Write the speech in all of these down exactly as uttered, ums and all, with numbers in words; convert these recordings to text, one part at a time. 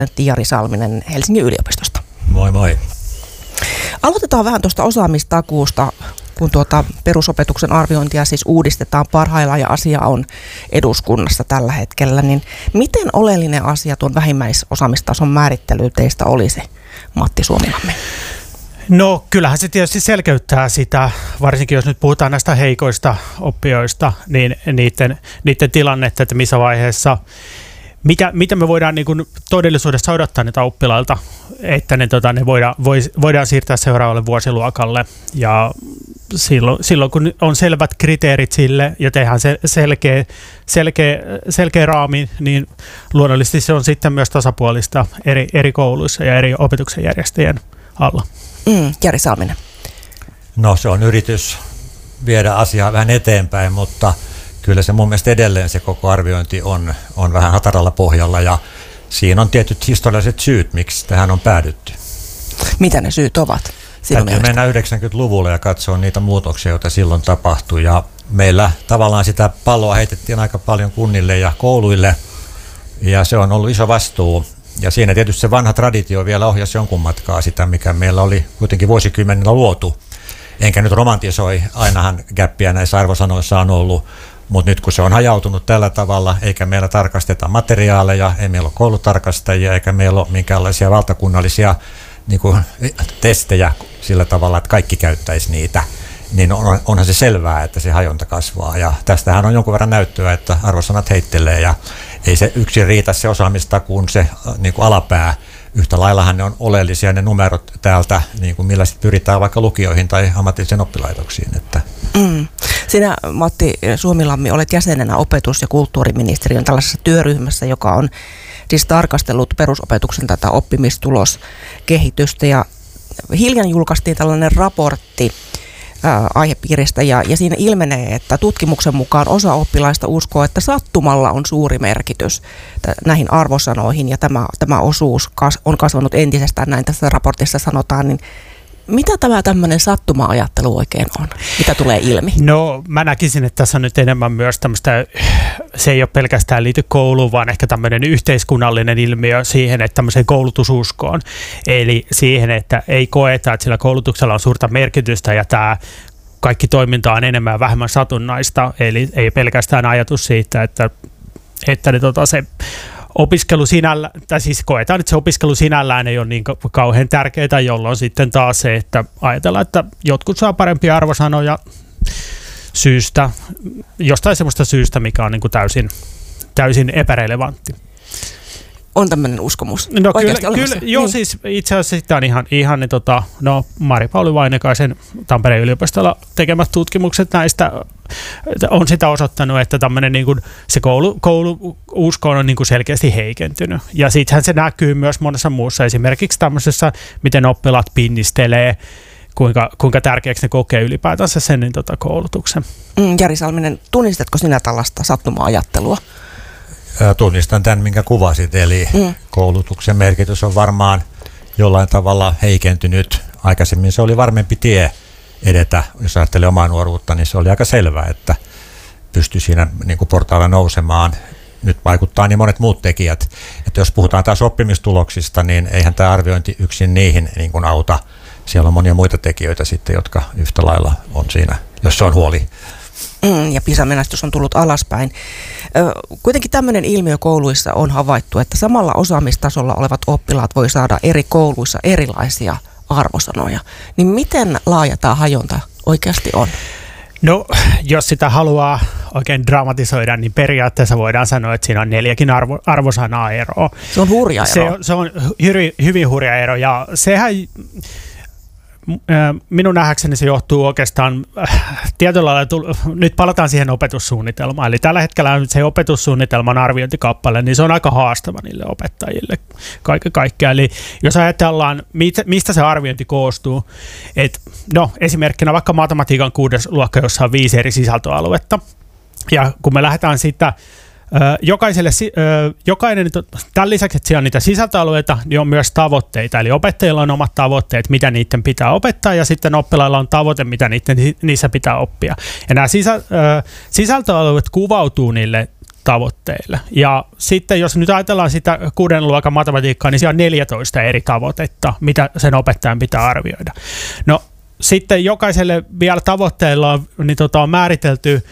Jari Salminen Helsingin yliopistosta. Moi moi. Aloitetaan vähän tuosta osaamistakuusta, kun tuota perusopetuksen arviointia siis uudistetaan parhaillaan ja asia on eduskunnassa tällä hetkellä. Niin miten oleellinen asia tuon vähimmäisosaamistason määrittely teistä olisi, Matti Suomilammi? No kyllähän se tietysti selkeyttää sitä, varsinkin jos nyt puhutaan näistä heikoista oppijoista, niin niiden, niiden tilannetta, että missä vaiheessa, mikä, mitä me voidaan niin kuin todellisuudessa odottaa niitä oppilailta, että ne, tota, ne voidaan, vois, voidaan siirtää seuraavalle vuosiluokalle. Ja silloin, silloin kun on selvät kriteerit sille ja tehdään se selkeä, selkeä, selkeä raami, niin luonnollisesti se on sitten myös tasapuolista eri, eri kouluissa ja eri opetuksen järjestäjien alla. Mm, Jari Salminen. No se on yritys viedä asiaa vähän eteenpäin, mutta kyllä se mun mielestä edelleen se koko arviointi on, on vähän hataralla pohjalla ja siinä on tietyt historialliset syyt, miksi tähän on päädytty. Mitä ne syyt ovat? Täytyy mennä yhdeksänkymmentäluvulle ja katsoa niitä muutoksia, joita silloin tapahtui ja meillä tavallaan sitä palloa heitettiin aika paljon kunnille ja kouluille ja se on ollut iso vastuu. Ja siinä tietysti se vanha traditio vielä ohjasi jonkun matkaa sitä, mikä meillä oli kuitenkin vuosikymmenillä luotu. Enkä nyt romantisoi, ainahan gäppiä näissä arvosanoissa on ollut, mutta nyt kun se on hajautunut tällä tavalla, eikä meillä tarkasteta materiaaleja, ei meillä ole koulutarkastajia, eikä meillä ole minkäänlaisia valtakunnallisia niin kuin, testejä sillä tavalla, että kaikki käyttäisi niitä, niin on, onhan se selvää, että se hajonta kasvaa. Ja tästähän on jonkun verran näyttöä, että arvosanat heittelee ja ei se yksin riitä se osaamistakuun se niin kuin alapää. Yhtä laillahan ne on oleellisia ne numerot täältä, niin kuin millä sitten pyritään vaikka lukioihin tai ammatillisiin oppilaitoksiin. Että. Mm. Sinä, Matti Suomilammi, olet jäsenenä opetus- ja kulttuuriministeriön tällaisessa työryhmässä, joka on siis tarkastellut perusopetuksen tätä oppimistuloskehitystä. Ja hiljan julkaistiin tällainen raportti ää, aihepiiristä ja, ja siinä ilmenee, että tutkimuksen mukaan osa oppilaista uskoo, että sattumalla on suuri merkitys t- näihin arvosanoihin ja tämä, tämä osuus kas, on kasvanut entisestään, näin tässä raportissa sanotaan, niin mitä tämä tämmöinen sattuma-ajattelu oikein on? Mitä tulee ilmi? No mä näkisin, että tässä on nyt enemmän myös tämmöistä, se ei ole pelkästään liity kouluun, vaan ehkä tämmöinen yhteiskunnallinen ilmiö siihen, että tämmöiseen koulutususkoon. Eli siihen, että ei koeta, että sillä koulutuksella on suurta merkitystä ja tämä kaikki toiminta on enemmän ja vähemmän satunnaista. Eli ei pelkästään ajatus siitä, että, että ne, tota, se opiskelu sinällään, tai siis koetaan, että se opiskelu sinällään ei ole niin kauhean tärkeää, jolloin sitten taas se, että ajatellaan, että jotkut saa parempia arvosanoja syystä, jostain semmoista syystä, mikä on niin kuin täysin, täysin epärelevantti. On tämmöinen uskomus. No kyllä, kyllä joo, niin. Siis itse asiassa sitä on ihan, ihan niin, tota, no Mari-Pauli Vainekaisen Tampereen yliopistolla tekemät tutkimukset näistä on sitä osoittanut, että tämmöinen niin kuin se koulu, kouluusko on niin kuin selkeästi heikentynyt. Ja sittenhän se näkyy myös monessa muussa, esimerkiksi tämmöisessä, miten oppilaat pinnistelee, kuinka, kuinka tärkeäksi ne kokee ylipäätänsä sen niin, tota, koulutuksen. Mm, Jari Salminen, tunnistatko sinä tällaista sattuma-ajattelua? Tunnistan tämän, minkä kuvasit, eli mm. koulutuksen merkitys on varmaan jollain tavalla heikentynyt. Aikaisemmin se oli varmempi tie edetä, jos ajattelee omaa nuoruutta, niin se oli aika selvää, että pystyi siinä niin kuin portailla nousemaan. Nyt vaikuttaa niin monet muut tekijät, että jos puhutaan taas oppimistuloksista, niin eihän tämä arviointi yksin niihin niin kuin auta. Siellä on monia muita tekijöitä sitten, jotka yhtä lailla on siinä, jos se on huoli. Mm, ja PISA-menestys on tullut alaspäin. Ö, kuitenkin tämmöinen ilmiö kouluissa on havaittu, että samalla osaamistasolla olevat oppilaat voi saada eri kouluissa erilaisia arvosanoja. Niin miten laaja tämä hajonta oikeasti on? No, jos sitä haluaa oikein dramatisoida, niin periaatteessa voidaan sanoa, että siinä on neljäkin arvo, arvosanaa eroa. Se on hurja ero. Se, se on hyvin, hyvin hurja ero ja sehän minun nähdäkseni se johtuu oikeastaan tietyllä lailla, nyt palataan siihen opetussuunnitelmaan, eli tällä hetkellä se opetussuunnitelman arviointikappale, niin se on aika haastava niille opettajille kaiken kaikkiaan. Eli jos ajatellaan, mistä se arviointi koostuu, että no esimerkkinä vaikka matematiikan kuudes luokka, jossa on viisi eri sisältöaluetta, ja kun me lähdetään sitä Jokaiselle, jokainen, tämän lisäksi, että siellä on niitä sisältöalueita, niin on myös tavoitteita. Eli opettajilla on omat tavoitteet, mitä niiden pitää opettaa, ja sitten oppilailla on tavoite, mitä niiden, niissä pitää oppia. Ja nämä sisä, sisältöalueet kuvautuu niille tavoitteille. Ja sitten jos nyt ajatellaan sitä kuuden luokan matematiikkaa, niin siellä on neljätoista eri tavoitetta, mitä sen opettajan pitää arvioida. No sitten jokaiselle vielä tavoitteella on, niin tota, on määritelty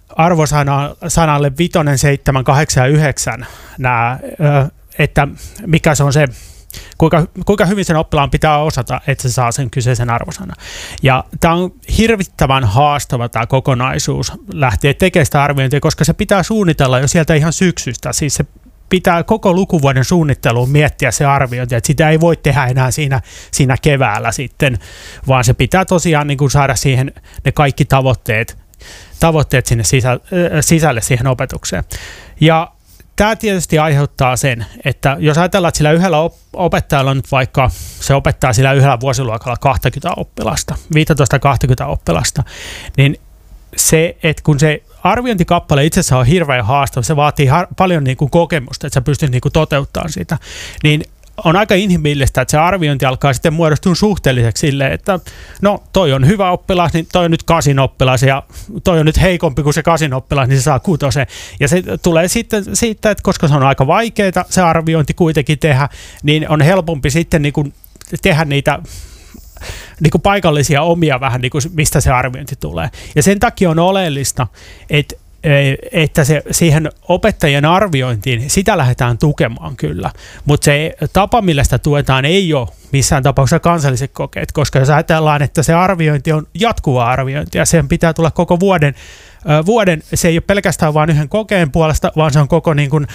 arvosanalle vitonen, seitsemän, kahdeksan ja yhdeksän, nämä, että mikä se on se, kuinka, kuinka hyvin sen oppilaan pitää osata, että se saa sen kyseisen arvosanan. Ja tämä on hirvittävän haastava tämä kokonaisuus lähteä tekemään sitä arviointia, koska se pitää suunnitella jo sieltä ihan syksystä. Siis se pitää koko lukuvuoden suunnitteluun miettiä se arviointi, että sitä ei voi tehdä enää siinä, siinä keväällä sitten, vaan se pitää tosiaan niin kuin saada siihen ne kaikki tavoitteet, tavoitteet sinne sisä, sisälle siihen opetukseen. Ja tämä tietysti aiheuttaa sen, että jos ajatellaan, että sillä yhdellä opettajalla on nyt vaikka, se opettaa sillä yhdellä vuosiluokalla kaksikymmentä oppilasta, viisitoista kaksikymmentä oppilasta, niin se, että kun se arviointikappale itsessään on hirveän haastava, se vaatii har- paljon niin kuin kokemusta, että sä pystyt niin kuin toteuttamaan sitä, niin on aika inhimillistä, että se arviointi alkaa sitten muodostua suhteelliseksi silleen, että no toi on hyvä oppilas, niin toi on nyt kasin oppilas ja toi on nyt heikompi kuin se kasin oppilas, niin se saa kutosen. Ja se tulee sitten siitä, että koska se on aika vaikeaa se arviointi kuitenkin tehdä, niin on helpompi sitten niin kuin tehdä niitä niin kuin paikallisia omia vähän, niin kuin mistä se arviointi tulee. Ja sen takia on oleellista, että että se siihen opettajien arviointiin, sitä lähdetään tukemaan kyllä, mutta se tapa, millä sitä tuetaan, ei ole missään tapauksessa kansalliset kokeet, koska jos ajatellaan, että se arviointi on jatkuvaa arviointia, sen pitää tulla koko vuoden, vuoden, se ei ole pelkästään vain yhden kokeen puolesta, vaan se on koko niin kuin,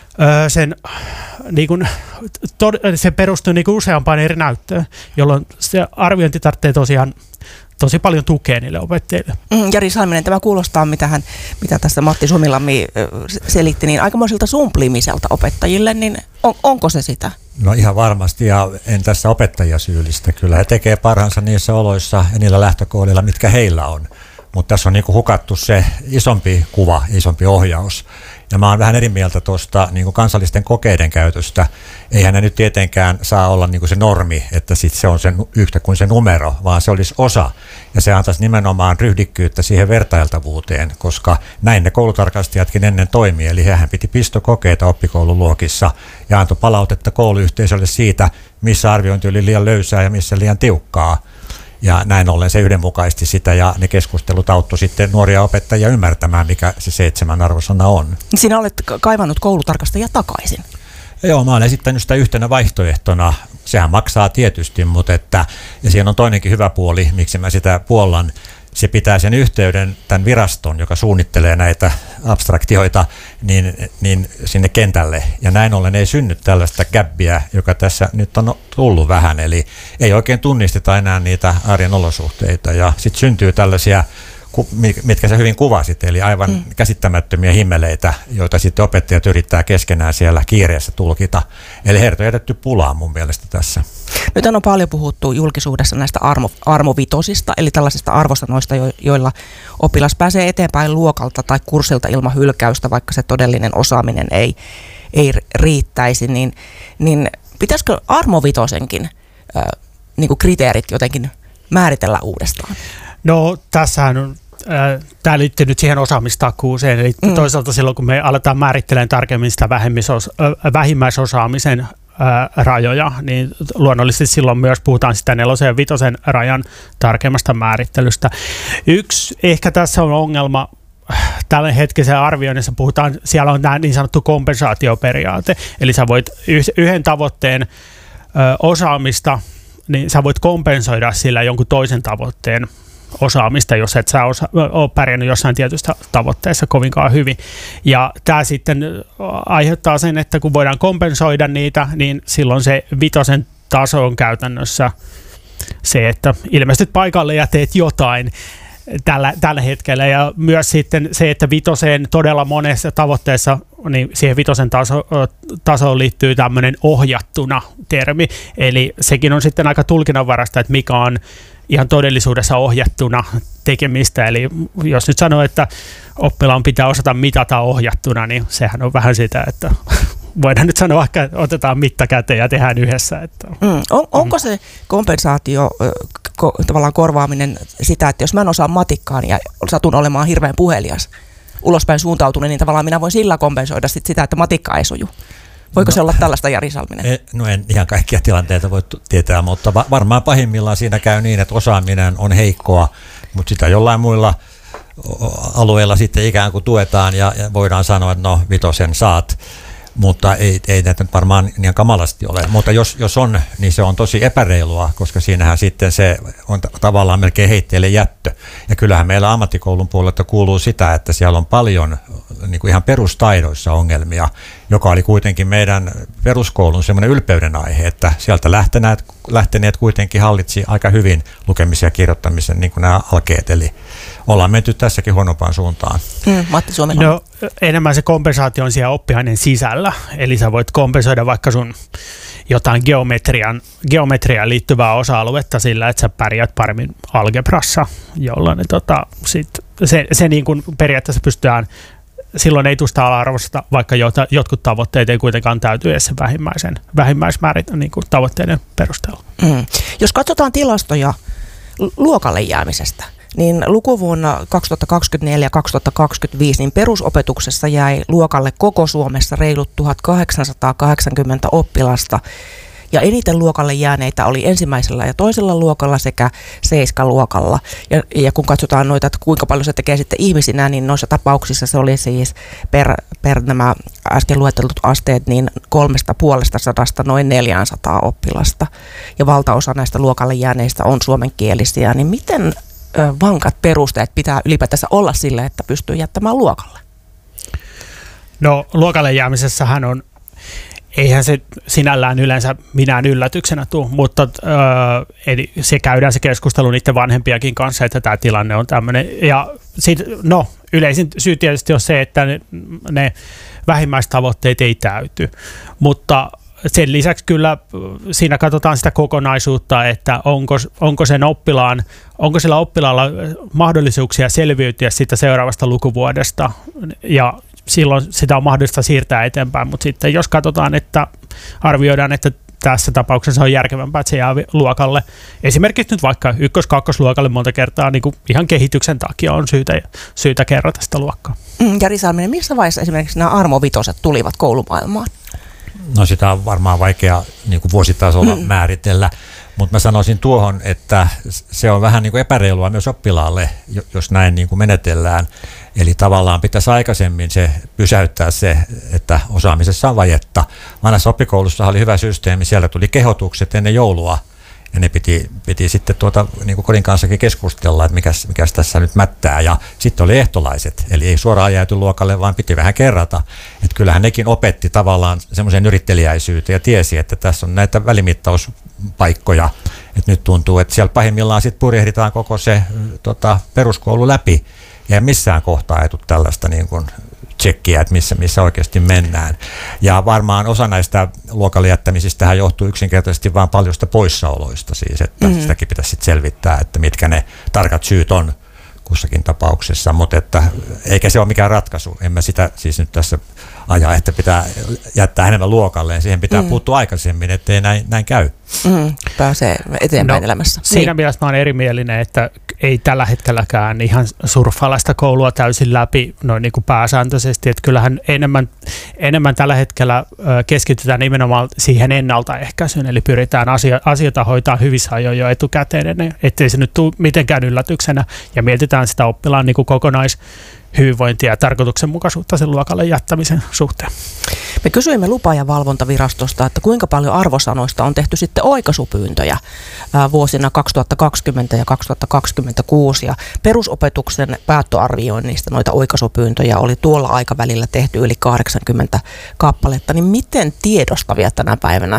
sen, niin kuin, tod, se perustuu niin kuin useampaan eri näyttöön, jolloin se arviointi tarvitsee tosiaan tosi paljon tukea niille opettajille. Mm, Jari Salminen, tämä kuulostaa, mitä, hän, mitä tässä Matti Suomilammi selitti, niin aikamoiselta sumplimiselta opettajille, niin on, onko se sitä? No ihan varmasti, ja en tässä opettajia syyllistä. Kyllä he tekee parhaansa niissä oloissa ja niillä lähtökohdilla, mitkä heillä on. Mutta tässä on niinku hukattu se isompi kuva, isompi ohjaus. Ja mä oon vähän eri mieltä tuosta niin kansallisten kokeiden käytöstä. Eihän ne nyt tietenkään saa olla niin se normi, että sit se on sen yhtä kuin se numero, vaan se olisi osa. Ja se antaisi nimenomaan ryhdikkyyttä siihen vertailtavuuteen, koska näin ne koulutarkastajatkin ennen toimii. Eli hehän piti pistokokeita oppikoululuokissa ja antoi palautetta kouluyhteisölle siitä, missä arviointi oli liian löysää ja missä liian tiukkaa. Ja näin ollen se yhdenmukaisti sitä ja ne keskustelut auttoi sitten nuoria opettajia ymmärtämään, mikä se seitsemän arvosana on. Sinä olet kaivannut koulutarkastajia takaisin. Ja joo, mä olen esittänyt sitä yhtenä vaihtoehtona. Sehän maksaa tietysti, mutta että, ja siinä on toinenkin hyvä puoli, miksi mä sitä puollan. Se pitää sen yhteyden tämän viraston, joka suunnittelee näitä abstraktioita, niin, niin sinne kentälle. Ja näin ollen ei synny tällaista gäppiä, joka tässä nyt on tullut vähän. Eli ei oikein tunnisteta enää niitä arjen olosuhteita. Ja sitten syntyy tällaisia, mitkä sä hyvin kuvasit, eli aivan mm. käsittämättömiä himmeleitä, joita sitten opettajat yrittää keskenään siellä kiireessä tulkita. Eli heidät on jätetty pulaan mun mielestä tässä. Nyt on paljon puhuttu julkisuudessa näistä armo, armovitosista, eli tällaisista arvosanoista, joilla oppilas pääsee eteenpäin luokalta tai kurssilta ilman hylkäystä, vaikka se todellinen osaaminen ei, ei riittäisi. Niin, niin pitäisikö armovitosenkin äh, niin kuin kriteerit jotenkin määritellä uudestaan? No tässähän on, äh, tämä liittyy nyt siihen osaamistakuuseen, eli mm. toisaalta silloin kun me aletaan määrittelemään tarkemmin sitä äh, vähimmäisosaamisen äh, rajoja, niin luonnollisesti silloin myös puhutaan sitä nelosen ja vitosen rajan tarkemmasta määrittelystä. Yksi ehkä tässä on ongelma, tällä hetkisen arvioinnissa puhutaan, siellä on tämä niin sanottu kompensaatioperiaate, eli sä voit yhden tavoitteen ö, osaamista, niin sä voit kompensoida sillä jonkun toisen tavoitteen osaamista, jos et sä osa, ole pärjännyt jossain tietystä tavoitteessa kovinkaan hyvin. Ja tämä sitten aiheuttaa sen, että kun voidaan kompensoida niitä, niin silloin se vitosen taso on käytännössä se, että ilmestyt paikalle ja teet jotain tällä, tällä hetkellä. Ja myös sitten se, että vitoseen todella monessa tavoitteessa, niin siihen vitosen taso, tasoon liittyy tämmöinen ohjattuna termi. Eli sekin on sitten aika tulkinnanvarasta, että mikä on ihan todellisuudessa ohjattuna tekemistä. Eli jos nyt sanoo, että oppilaan pitää osata mitata ohjattuna, niin sehän on vähän sitä, että voidaan nyt sanoa, että otetaan mitta käteen ja tehdään yhdessä. Että. Mm. On, onko se kompensaatio, ko, tavallaan korvaaminen sitä, että jos mä en osaa matikkaa ja satun olemaan hirveän puhelias, ulospäin suuntautunut, niin tavallaan minä voin sillä kompensoida sit sitä, että matikka ei suju. Voiko no, se olla tällaista, Jari Salminen? No en ihan kaikkia tilanteita voi tietää, mutta varmaan pahimmillaan siinä käy niin, että osaaminen on heikkoa, mutta sitä jollain muilla alueilla sitten ikään kuin tuetaan ja, ja voidaan sanoa, että no vitosen saat, mutta ei, ei näitä nyt varmaan niin kamalasti ole. Mutta jos, jos on, niin se on tosi epäreilua, koska siinähän sitten se on tavallaan melkein heitteille jättö. Ja kyllähän meillä ammattikoulun puolelta kuuluu sitä, että siellä on paljon niin kuin ihan perustaidoissa ongelmia, joka oli kuitenkin meidän peruskoulun semmoinen ylpeyden aihe, että sieltä lähteneet, lähteneet kuitenkin hallitsi aika hyvin lukemisen ja kirjoittamisen niin kuin nämä alkeet, eli ollaan menty tässäkin huonompaan suuntaan. Mm, Matti Suomela. No enemmän se kompensaatio on siellä oppiaineen sisällä, eli sä voit kompensoida vaikka sun jotain geometrian, geometriaan liittyvää osa-aluetta sillä, että sä pärjät paremmin algebrassa, jolloin tota, sit se, se niin kuin periaatteessa pystytään, silloin ei tule sitä ala-arvosta, vaikka jota, jotkut tavoitteet ei kuitenkaan täyty edes sen vähimmäisen, vähimmäismäärit niin kuin tavoitteiden perusteella. Mm. Jos katsotaan tilastoja luokalle jäämisestä, niin lukuvuonna kaksituhattakaksikymmentäneljä kaksituhattakaksikymmentäviisi niin perusopetuksessa jäi luokalle koko Suomessa reilut tuhatkahdeksansataakahdeksankymmentä oppilasta. Ja eniten luokalle jääneitä oli ensimmäisellä ja toisella luokalla sekä seiskaluokalla. Ja, ja kun katsotaan noita, että kuinka paljon se tekee sitten ihmisinä, niin noissa tapauksissa se oli siis per, per nämä äsken luetellut asteet niin kolmesta puolesta sadasta noin neljäsataa oppilasta. Ja valtaosa näistä luokalle jääneistä on suomenkielisiä. Niin miten ö, vankat perusteet pitää ylipäätänsä olla sille, että pystyy jättämään luokalle? No luokalle jäämisessähän on, eihän se sinällään yleensä minään yllätyksenä tule, mutta öö, eli se käydään se keskustelu niiden vanhempiakin kanssa, että tämä tilanne on tämmöinen. Ja sit, no, yleisin syy tietysti on se, että ne, ne vähimmäistavoitteet ei täyty, mutta sen lisäksi kyllä siinä katsotaan sitä kokonaisuutta, että onko, onko sen oppilaan, onko sillä oppilaalla mahdollisuuksia selviytyä siitä seuraavasta lukuvuodesta ja silloin sitä on mahdollista siirtää eteenpäin, mutta sitten jos katsotaan, että arvioidaan, että tässä tapauksessa on järkevämpää, että se jää luokalle. Esimerkiksi nyt vaikka ykkös-kakkosluokalle monta kertaa niin kuin ihan kehityksen takia on syytä, syytä kerrata sitä luokkaa. Mm, Jari Salminen, missä vaiheessa esimerkiksi nämä armovitoset tulivat koulumaailmaan? No sitä on varmaan vaikea niin kuin vuositasolla mm. määritellä, mutta mä sanoisin tuohon, että se on vähän niin kuin epäreilua myös oppilaalle, jos näin niin kuin menetellään. Eli tavallaan pitäisi aikaisemmin se pysäyttää se, että osaamisessa on vajetta. Vanhassa oppikoulussa oli hyvä systeemi, siellä tuli kehotukset ennen joulua, ja ne piti, piti sitten tuota, niin kuin kodin kanssakin keskustella, että mikäs, mikäs tässä nyt mättää. Ja sitten oli ehtolaiset, eli ei suoraan jääty luokalle, vaan piti vähän kerrata. Että kyllähän nekin opetti tavallaan semmoisen yrittelijäisyyteen ja tiesi, että tässä on näitä välimittauspaikkoja. Että nyt tuntuu, että siellä pahimmillaan sitten purjehditaan koko se tota, peruskoulu läpi. Ja missään kohtaa ei tule tällaista niin kuin tsekkiä, että missä, missä oikeasti mennään. Ja varmaan osa näistä luokalle jättämisistä johtuu yksinkertaisesti vain paljosta poissaoloista siis, että mm-hmm. sitäkin pitäisi sitten selvittää, että mitkä ne tarkat syyt on kussakin tapauksessa, mutta että eikä se ole mikään ratkaisu. En mä sitä siis nyt tässä ajaa, että pitää jättää enemmän luokalle, siihen pitää mm. puuttua aikaisemmin, ettei näin, näin käy. Mm, pääsee eteenpäin no, elämässä. Siinä niin. mielessä mä olen erimielinen, että ei tällä hetkelläkään ihan surffailla sitä koulua täysin läpi noin niin kuin pääsääntöisesti, että kyllähän enemmän, enemmän tällä hetkellä keskitytään nimenomaan siihen ennaltaehkäisyyn, eli pyritään asio- asioita hoitaa hyvissä ajoin jo etukäteen, ettei se nyt tule mitenkään yllätyksenä, ja mietitään sitä oppilaan niin kuin kokonais hyvinvointia ja tarkoituksenmukaisuutta sen luokalle jättämisen suhteen. Me kysyimme lupa- ja valvontavirastosta, että kuinka paljon arvosanoista on tehty sitten oikaisupyyntöjä vuosina kaksituhattakaksikymmentä ja kaksituhattakaksikymmentäkuusi. Ja perusopetuksen päättöarvioinnista noita oikaisupyyntöjä oli tuolla aikavälillä tehty yli kahdeksankymmentä kappaletta. Niin miten tiedostavia tänä päivänä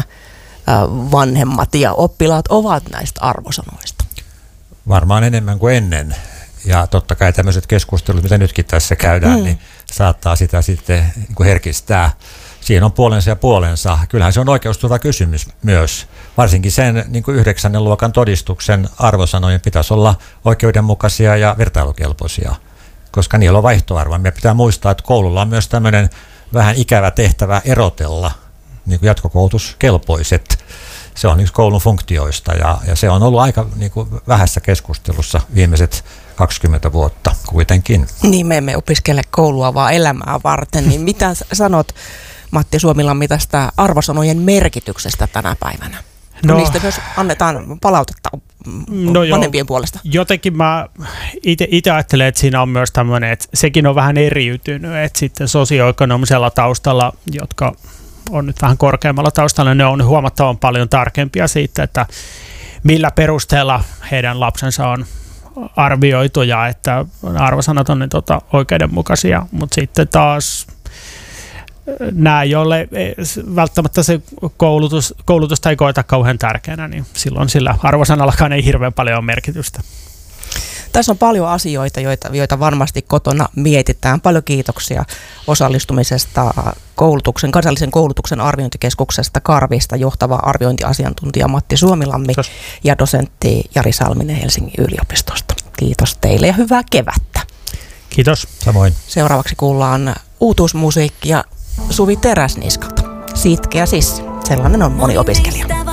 vanhemmat ja oppilaat ovat näistä arvosanoista? Varmaan enemmän kuin ennen. Ja totta kai tämmöiset keskustelut, mitä nytkin tässä käydään, mm. niin saattaa sitä sitten niin kuin herkistää. Siinä on puolensa ja puolensa. Kyllähän se on oikeusturvakysymys myös. Varsinkin sen niin kuin yhdeksännen luokan todistuksen arvosanojen pitäisi olla oikeudenmukaisia ja vertailukelpoisia, koska niillä on vaihtoarvoa. Meidän pitää muistaa, että koululla on myös tämmöinen vähän ikävä tehtävä erotella niin kuin jatkokoulutuskelpoiset. Se on yksi koulun funktioista ja, ja se on ollut aika niin kuin vähässä keskustelussa viimeiset kaksikymmentä vuotta kuitenkin. Niin, me emme opiskele koulua, vaan elämää varten. Niin mitä sanot, Matti Suomilammi, tästä arvosanojen merkityksestä tänä päivänä? No, niistä myös annetaan palautetta no vanhempien joo, puolesta. Jotenkin mä itse ajattelen, että siinä on myös tämmöinen, että sekin on vähän eriytynyt, että sitten sosioekonomisella taustalla, jotka on nyt vähän korkeammalla taustalla, ne on huomattavan paljon tarkempia siitä, että millä perusteella heidän lapsensa on arvioitu ja että arvosanat on ne, tota, oikeudenmukaisia, mutta sitten taas nämä, joille välttämättä se koulutus, koulutusta ei koeta kauhean tärkeänä, niin silloin sillä arvosanallakaan ei hirveän paljon ole merkitystä. Tässä on paljon asioita, joita, joita varmasti kotona mietitään. Paljon kiitoksia osallistumisesta koulutuksen, kansallisen koulutuksen arviointikeskuksesta Karvista johtava arviointiasiantuntija Matti Suomilammi Kiitos. Ja dosentti Jari Salminen Helsingin yliopistosta. Kiitos teille ja hyvää kevättä. Kiitos. Samoin. Seuraavaksi kuullaan uutuusmusiikkia Suvi Teräsniskalta. Sitkeä sissi. Sellainen on moni opiskelija.